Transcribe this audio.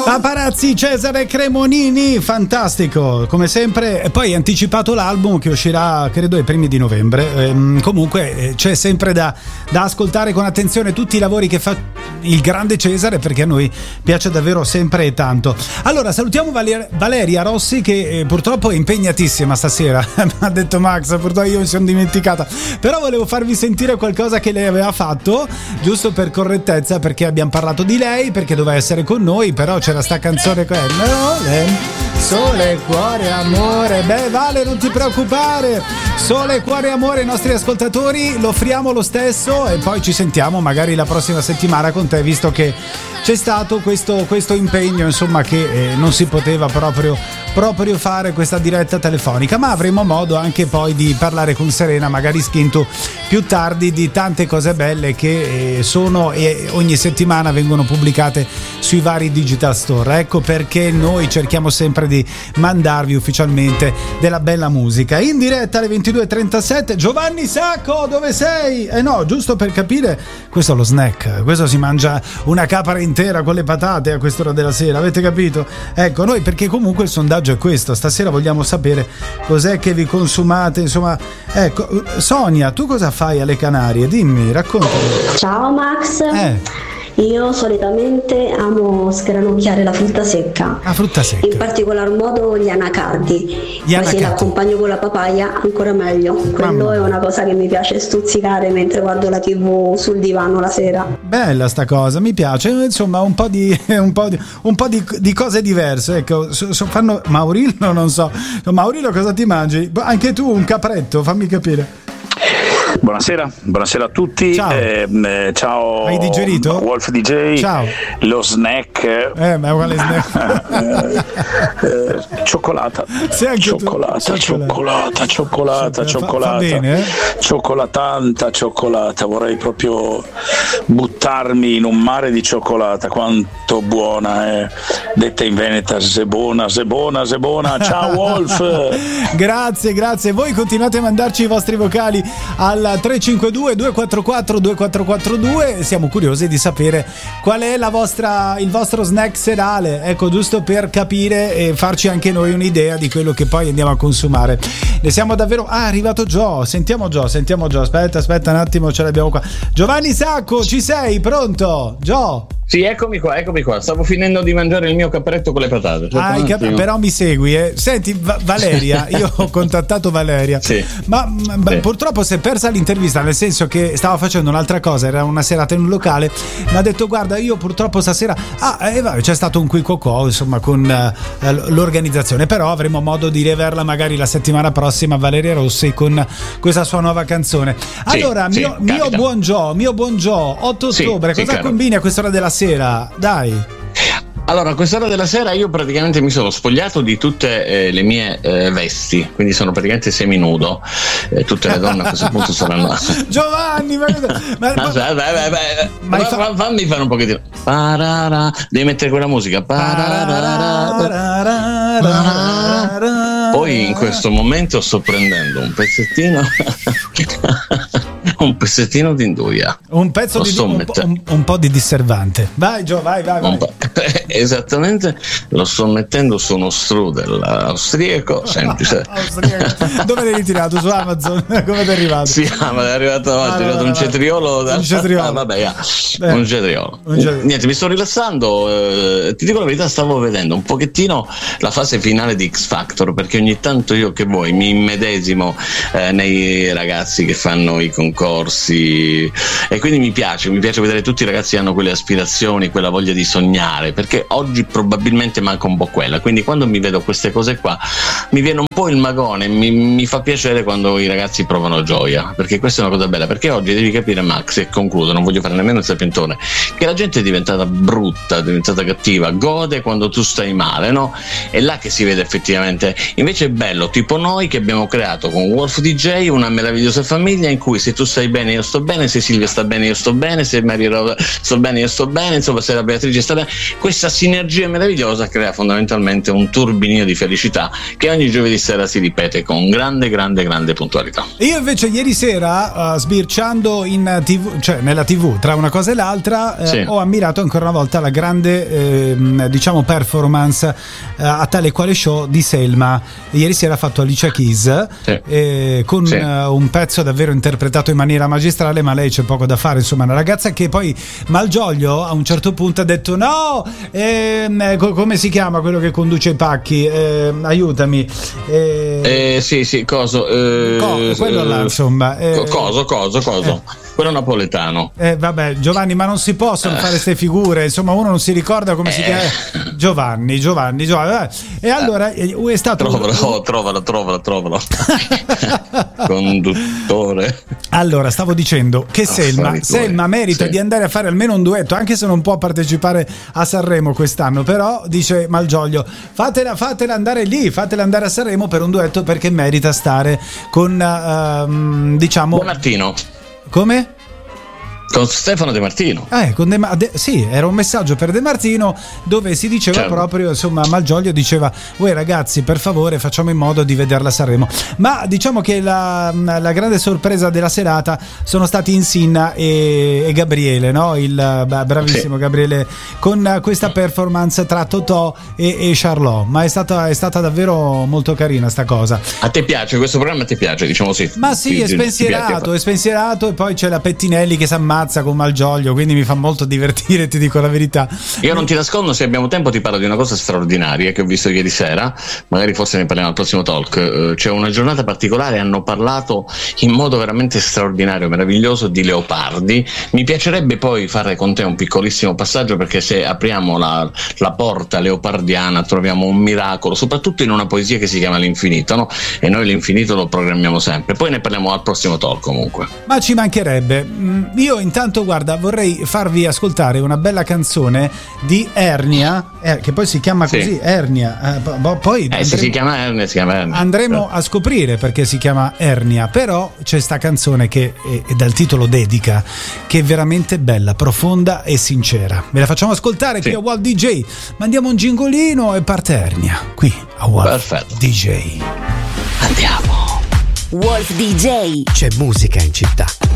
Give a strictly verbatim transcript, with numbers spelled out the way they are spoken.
Paparazzi, Cesare Cremonini, fantastico come sempre. E poi hai anticipato l'album che uscirà credo ai primi di novembre. Ehm, comunque eh, c'è sempre da, da ascoltare con attenzione tutti i lavori che fa il grande Cesare, perché a noi piace davvero sempre e tanto. Allora salutiamo Valer- Valeria Rossi che eh, purtroppo è impegnatissima stasera. Mi ha detto Max, purtroppo io mi sono dimenticata, però volevo farvi sentire qualcosa che lei aveva fatto, giusto per correttezza, perché abbiamo parlato di lei, perché doveva essere con noi, però c'era sta canzone qua, Sole, cuore, amore. Beh Vale, non ti preoccupare, Sole, cuore, amore ai nostri ascoltatori lo offriamo lo stesso, e poi ci sentiamo magari la prossima settimana con te, visto che c'è stato questo, questo impegno, insomma, che eh, non si poteva proprio, proprio fare questa diretta telefonica, ma avremo modo anche poi di parlare con Serena, magari Schinto, più tardi, di tante cose belle che eh, sono e ogni settimana vengono pubblicate sui vari digital store. Ecco perché noi cerchiamo sempre di mandarvi ufficialmente della bella musica. In diretta alle ventidue e trentasette, Giovanni Sacco, dove sei? Eh no, giusto per capire, questo è lo snack, questo si mangia una capra intera con le patate a quest'ora della sera, avete capito? Ecco, noi perché comunque il sondaggio è questo, stasera vogliamo sapere cos'è che vi consumate, insomma. Ecco, Sonia, tu cosa fai alle Canarie? Dimmi, raccontami. Ciao Max. Eh. Io solitamente amo sgranocchiare la frutta secca. La frutta secca. In particolar modo gli anacardi. Gli Poi se anacardi. l'accompagno con la papaya ancora meglio. Quello Mamma. è una cosa che mi piace stuzzicare mentre guardo la tivù sul divano la sera. Bella sta cosa, mi piace, insomma un po' di un po' di, un po' di, di cose diverse. Ecco, so, so, fanno Maurillo, non so. Maurillo, cosa ti mangi? Anche tu un capretto, fammi capire. Buonasera, buonasera a tutti. Ciao. Eh, eh, ciao. Hai digerito? Wolf D J. Ciao. Lo snack. Eh, ma quale snack? eh, eh, cioccolata. Sì, anche tu. Cioccolata, cioccolata, cioccolata, Fa- cioccolata. fa bene, eh? Cioccolatanta, cioccolata. Vorrei proprio buttarmi in un mare di cioccolata. Quanto buona è. Detta in veneta, zebona, zebona, zebona. Ciao Wolf. Grazie, grazie. Voi continuate a mandarci i vostri vocali al tre cinque due due quattro quattro due quattro quattro due. Siamo curiosi di sapere qual è la vostra, il vostro snack serale, ecco, giusto per capire e farci anche noi un'idea di quello che poi andiamo a consumare. Ne siamo davvero. Ah, è arrivato Gio. Sentiamo Gio, sentiamo Gio. Aspetta, aspetta un attimo, ce l'abbiamo qua. Giovanni Sacco, ci sei? Pronto? Gio? Sì, eccomi qua, eccomi qua. Stavo finendo di mangiare il mio capretto con le patate. Ah, cap- però mi segui, eh. Senti, Va- Valeria, io ho contattato Valeria, sì. ma, ma sì. purtroppo si è persa l'intervista, nel senso che stava facendo un'altra cosa, era una serata in un locale, mi ha detto guarda, io purtroppo stasera ah, eh, vabbè, c'è stato un qui cocò, insomma, con eh, l'organizzazione, però avremo modo di riaverla magari la settimana prossima, Valeria Rossi, con questa sua nuova canzone. Allora, sì, mio, sì, mio capita. buon Gio, mio buon Gio, otto Sì, ottobre, sì, cosa caro. combini a quest'ora della sera? Dai. Allora, a quest'ora della sera io praticamente mi sono spogliato di tutte eh, le mie eh, vesti, quindi sono praticamente seminudo. Eh, tutte le donne a questo punto saranno. Giovanni, ma, ma, No, cioè, beh, beh, beh. Ma Ma fa- fa- fammi fare un pochettino. Parara. Devi mettere quella musica. Parara. Poi in questo momento sto prendendo un pezzettino un pezzettino di induia. Un pezzo Lo di sto un, po', mettendo. un, un po' di disservante. Vai Gio, vai, vai, vai. Un po'. Esattamente, lo sto mettendo su uno strudel austriaco semplice. Austriaco. Dove l'hai ritirato? Su Amazon? Come ti è arrivato? Sì, ma è arrivato oggi, Ah, è arrivato vabbè, un vabbè. cetriolo da... Un cetriolo. Ah, vabbè, yeah. Beh, un cetriolo. un cetriolo. Niente, mi sto rilassando, eh, ti dico la verità, stavo vedendo un pochettino la fase finale di X Factor, perché ogni tanto io che vuoi mi immedesimo eh, nei ragazzi che fanno i concorsi, e quindi mi piace, mi piace vedere tutti i ragazzi che hanno quelle aspirazioni, quella voglia di sognare, perché oggi probabilmente manca un po' quella, quindi quando mi vedo queste cose qua mi viene un po' il magone, mi, mi fa piacere quando i ragazzi provano gioia, perché questa è una cosa bella, perché oggi devi capire, Max, e concludo, non voglio fare nemmeno il sapientone, che la gente è diventata brutta, è diventata cattiva, gode quando tu stai male, no? È là che si vede effettivamente. Invece è bello, tipo noi che abbiamo creato con Wolf D J una meravigliosa famiglia in cui se tu stai stai bene io sto bene, se Silvia sta bene io sto bene, se Maria Rosa sto bene io sto bene, insomma se la Beatrice sta bene. Questa sinergia meravigliosa crea fondamentalmente un turbinio di felicità che ogni giovedì sera si ripete con grande grande grande puntualità. Io invece ieri sera uh, sbirciando in tivù, cioè nella tivù tra una cosa e l'altra, eh, sì. ho ammirato ancora una volta la grande eh, diciamo performance eh, a tale quale show di Selma. Ieri sera ha fatto Alicia Keys, sì. eh, con sì. uh, un pezzo davvero interpretato in maniera magistrale, ma lei c'è poco da fare, insomma una ragazza che poi Malgioglio a un certo punto ha detto no, eh, co- come si chiama quello che conduce i pacchi, eh, aiutami, eh, eh, sì sì coso, eh, co- quello là insomma, eh, coso coso coso eh. quello napoletano, eh, vabbè Giovanni, ma non si possono eh. fare queste figure, insomma uno non si ricorda come eh. si chiama. Giovanni Giovanni Giovanni e allora eh. è stato trovalo un... trovalo trovalo trovalo conduttore. Allora stavo dicendo che Selma, Selma merita sì. di andare a fare almeno un duetto, anche se non può partecipare a Sanremo quest'anno, però dice Malgioglio fatela, fatela andare lì, fatela andare a Sanremo per un duetto, perché merita stare con uh, diciamo De Martino. Come? Con Stefano De Martino. Eh, con De Ma- De- sì, era un messaggio per De Martino dove si diceva certo. proprio, insomma, Malgioglio diceva: "Voi ragazzi, per favore, facciamo in modo di vederla a Sanremo". Ma diciamo che la, la grande sorpresa della serata sono stati Insinna e, e Gabriele, no? Il beh, bravissimo sì. Gabriele, con questa performance tra Totò e, e Charlot. Ma è stata, è stata davvero molto carina sta cosa. A te piace questo programma? A te piace, diciamo sì. Ma sì, ti, è spensierato, è spensierato, e poi c'è la Pettinelli che si ammazza con Malgioglio, quindi mi fa molto divertire, ti dico la verità. Io non ti nascondo, se abbiamo tempo ti parlo di una cosa straordinaria che ho visto ieri sera, magari forse ne parliamo al prossimo talk. C'è una giornata particolare, hanno parlato in modo veramente straordinario, meraviglioso di leopardi. Mi piacerebbe poi fare con te un piccolissimo passaggio, perché se apriamo la, la porta leopardiana troviamo un miracolo, soprattutto in una poesia che si chiama L'infinito, no? E noi l'infinito lo programmiamo sempre, poi ne parliamo al prossimo talk comunque. Ma ci mancherebbe. Io in Intanto guarda, vorrei farvi ascoltare una bella canzone di Ernia, eh, che poi si chiama così, sì. Ernia, eh, poi eh, andremo, si chiama Ernia, si chiama Ernia. Andremo a scoprire perché si chiama Ernia, però c'è sta canzone che è, è dal titolo Dedica, che è veramente bella, profonda e sincera. Ve la facciamo ascoltare sì. qui a Wolf D J. Mandiamo un gingolino e parte Ernia qui a Wolf Perfetto. D J. Andiamo. Wolf D J. C'è musica in città.